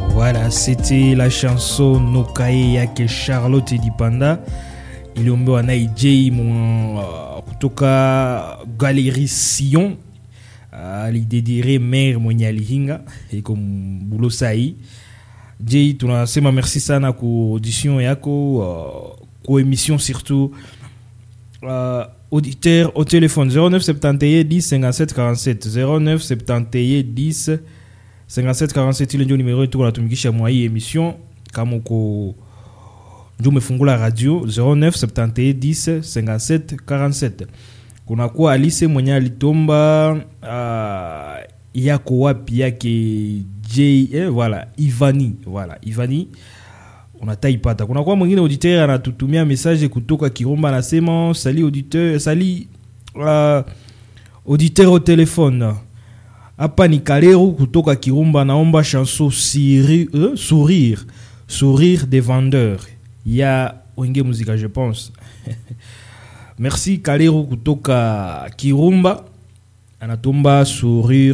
Voilà, c'était la chanson Nokae yake Charlotte Dipanda. Iliombe wa J kutoka Galerie Sion. Alidedire mère mwenye alihinga iko bulo sai. J, tunasema merci sana kwa audition yako, kwa émission surtout. Auditeur au téléphone 09 71 10 57 47 09 71 10 57 47 ile ndio numero yetu tunatumikisha mwa hii emission. Kama uko ndio umefungula radio 09 71 10 57 47. Kuna kwa Alice mwenye alitomba yako wapi yake J, voilà Ivani unataipata. Kuna kwa mwingine auditeur anatutumia message kutoka Kirumba anasema salut auditeur, salut auditeur au téléphone. Hapa ni Kaleru kutoka Kirumba, naomba chanson sourire des vendeurs. Ya wenge muzika je pense. Merci Kaleru kutoka Kirumba anatomba sourire